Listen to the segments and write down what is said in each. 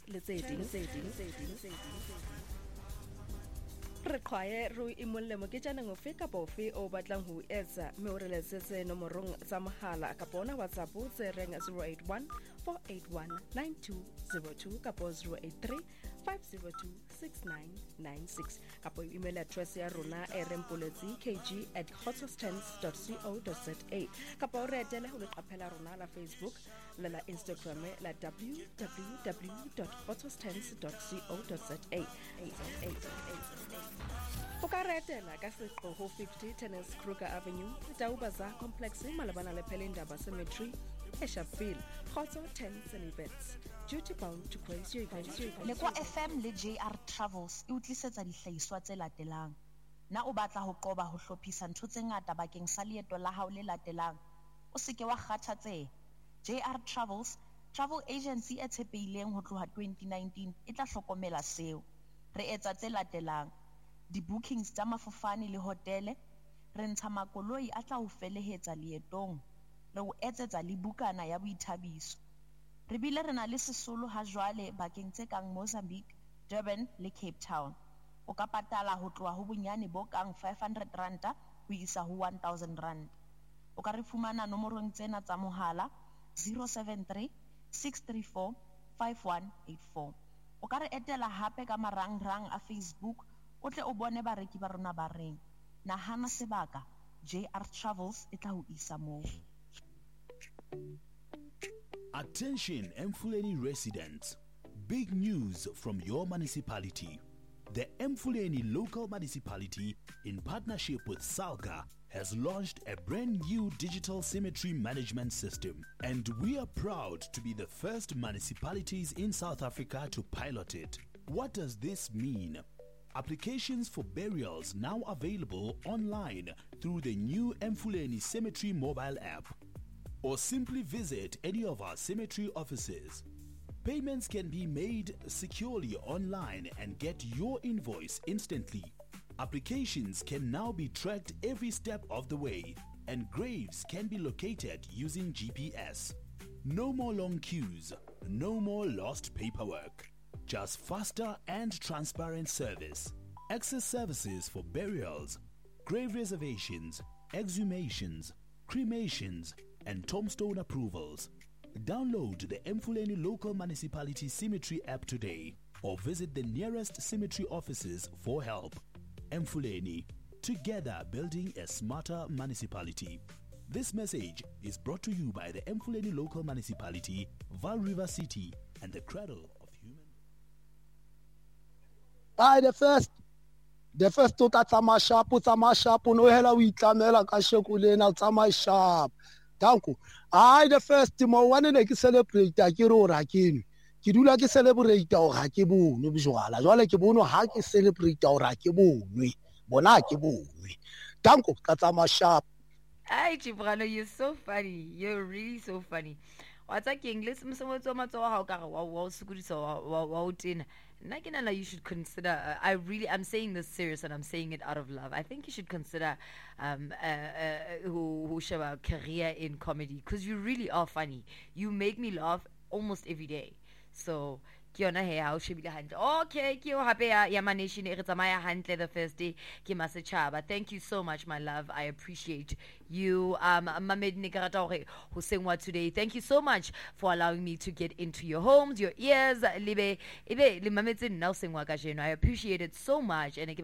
le tse ding. Re qhaye ro imolle moketjana ngofe ka bofe o batlang ho etsa mme o re letsetse nomorong tsa mohala ka bona WhatsApp tse reng 081 481 9202 ka 083 502 6996 ka email address ya rona rmpoletsi@hotstance.co.za ka o re etela ho leqaphela rona la Facebook le la Instagram la www.hotstance.co.za o ka retela ka seqo ho 50 Tennis Kruger Avenue Taubaza Complex malabana le Pelindaba Cemetery Eshaville Khotso 10 Senibets duty bound to grace your events. Lekwa FM le JR Travels e utlisetsa dihlahiswa tse latelang. Na o batla ho qoba ho hlophisa ntho tse ngata bakeng sa leeto la hao le latelang, o se ke wa kgathatseha. JR Travels, travel agency e tshepehileng ho tloha 2019 e tla hlokomela seo. Re etsa tse latelang: di-bookings tsa mafofane le hotele, re ntsha makoloi a tla o felehetsa leetong, re o etsetsa le bukana ya boithabiso. Re bile re na le sesolo ha jwale bakeng tse kang Mozambique, Durban le Cape Town. O ka patala ho tloha ho bonyane bo kang 500 ranta ho isa ho 1000 rand. O ka re fumana nomorong tsena tsa mohala 073 634 5184. O ka re etela hape ka marangrang a Facebook o tle o bone bareki ba rona ba reng. Nahana sebaka, JR Travels e tla ho isa moo. Attention Emfuleni residents. Big news from your municipality. The Emfuleni local municipality, in partnership with Salga, has launched a brand new digital cemetery management system, and we are proud to be the first municipalities in South Africa to pilot it. What does this mean? Applications for burials now available online through the new Emfuleni Cemetery mobile app, or simply visit any of our cemetery offices. Payments can be made securely online and get your invoice instantly. Applications can now be tracked every step of the way, and graves can be located using GPS. No more long queues, no more lost paperwork. Just faster and transparent service. Access services for burials, grave reservations, exhumations, cremations, and tombstone approvals. Download the Emfuleni local municipality cemetery app today or visit the nearest cemetery offices for help. Emfuleni, together building a smarter municipality. This message is brought to you by the Emfuleni local municipality, Vaal River City, and the Cradle of Human. The first to tsama sharp no hela o itlamela ka shekulena tsama sharp. Danko. The first mo one ne ke celebrate ke re o rakene. Ke dula ke celebrate o ga ke bone bjwala. Jwale ke bone ha ke celebrate o ra ke bonwe. Bona ke bonwe. Danko ka tsama sharp. Hi Chibrano, you're so funny. You're really so funny. What's that king? Listen, someone told me to how you should consider. I'm saying this serious, and I'm saying it out of love. I think you should consider who show a career in comedy, because you really are funny. You make me laugh almost every day. So okay, the first day. Thank you so much, my love. I appreciate you. Today. Thank you so much for allowing me to get into your homes, your ears. I appreciate it so much. And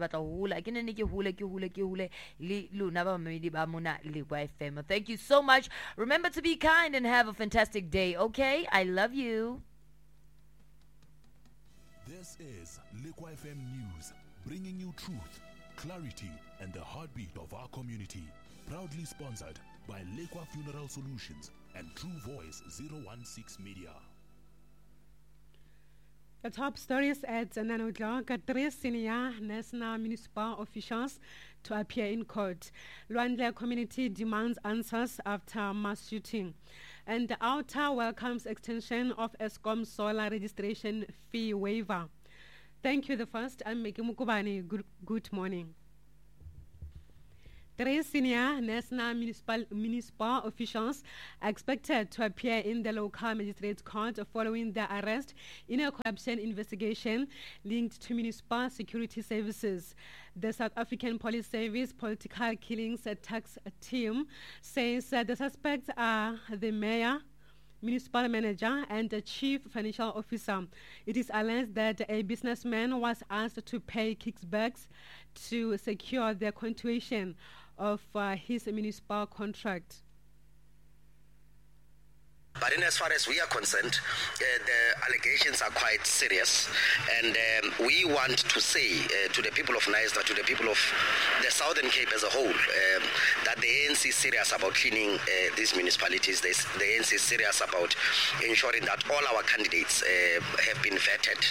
thank you so much. Remember to be kind and have a fantastic day, okay? I love you. This is Lekwa FM News, bringing you truth, clarity, and the heartbeat of our community. Proudly sponsored by Lekwa Funeral Solutions and True Voice 016 Media. The top stories at Nanodla, three senior national municipal officials to appear in court. Luandle community demands answers after mass shooting. And the outer welcomes extension of Eskom solar registration fee waiver. Thank you. The first, I'm Meki Mukubani. Good morning. 3 senior national municipal officials are expected to appear in the local magistrates court following their arrest in a corruption investigation linked to municipal security services. The South African Police Service Political Killings Tax Team says the suspects are the mayor, municipal manager and the chief financial officer. It is alleged that a businessman was asked to pay kickbacks to secure the continuation of his municipal contract. But in as far as we are concerned, the allegations are quite serious, and we want to say to the people of Knysna, to the people of the Southern Cape as a whole, that the ANC is serious about cleaning these municipalities. The ANC is serious about ensuring that all our candidates have been vetted.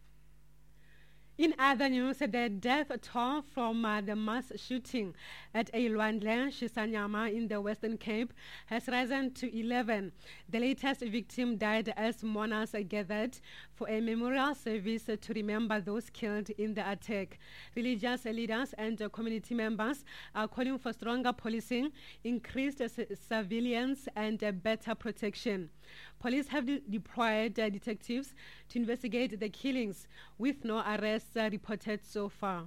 In other news, the death toll from the mass shooting at a Lwandle Shisanyama in the Western Cape has risen to 11. The latest victim died as mourners gathered for a memorial service to remember those killed in the attack. Religious leaders and community members are calling for stronger policing, increased surveillance and better protection. Police have deployed detectives to investigate the killings, with no arrests reported so far.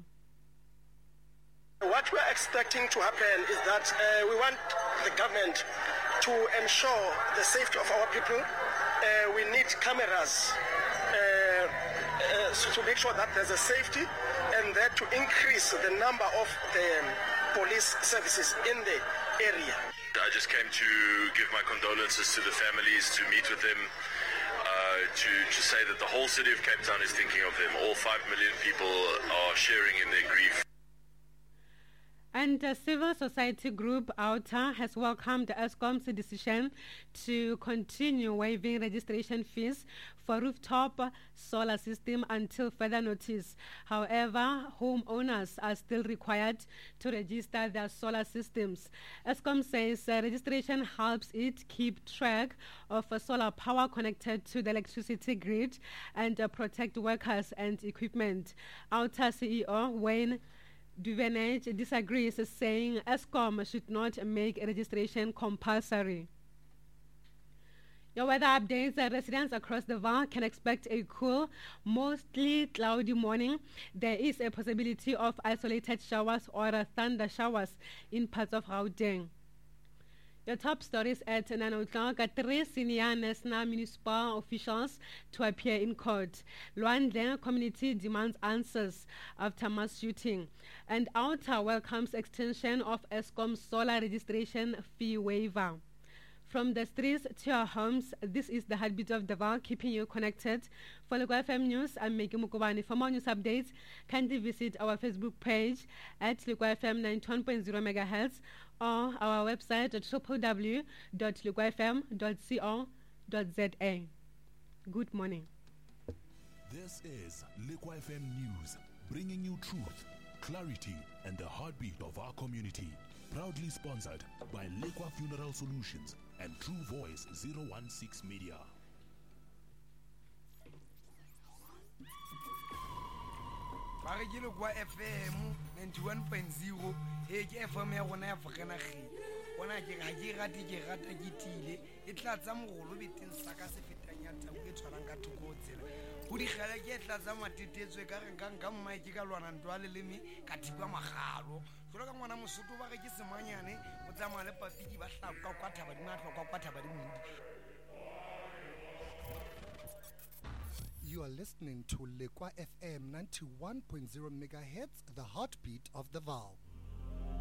What we're expecting to happen is that we want the government to ensure the safety of our people. We need cameras to make sure that there's a safety, and that to increase the number of the police services in the area. I just came to give my condolences to the families, to meet with them, to say that the whole city of Cape Town is thinking of them. All 5 million people are sharing in their grief. And the civil society group OUTA has welcomed Eskom's decision to continue waiving registration fees for rooftop solar system until further notice. However, homeowners are still required to register their solar systems. Eskom says registration helps it keep track of solar power connected to the electricity grid and protect workers and equipment. OUTA CEO Wayne Duvenage disagrees, saying Eskom should not make registration compulsory. Your weather updates. Residents across the Vaal can expect a cool, mostly cloudy morning. There is a possibility of isolated showers or thunder showers in parts of Gauteng. Your top stories at 9 o'clock. 3 senior national municipal officials to appear in court. Lwandle community demands answers after mass shooting. And OUTA welcomes extension of Eskom solar registration fee waiver. From the streets to your homes, this is the heartbeat of the Vaal, keeping you connected. For Lekwa FM News, I'm Maggie Mukobane. For more news updates, kindly visit our Facebook page at Lekwa FM 91.0 MHz or our website at www.lekwafm.co.za. Good morning. This is Lekwa FM News, bringing you truth, clarity, and the heartbeat of our community. Proudly sponsored by Lekwa Funeral Solutions and True Voice 016 Media. Barigilo kwa FM 91.0 ke FM ya rona ya Fokenageng. Bona ke ga ke rate ke rata ke tile e tlatsa mogolo beteng saka se fetanya tau ke tshwarang ka thoko tsela. O di gala ke tlatsa matetetswe ka renka nka mma ke ka lwana ntwale le me ka thipa magalo. Jolo ka ngwana mosuto ba re ke semanyane o tsamaya le papidi ba hlaka kwa thaba di matlo kwa thaba di mudi. You are listening to Lekwa FM 91.0 MHz, the heartbeat of the Vaal.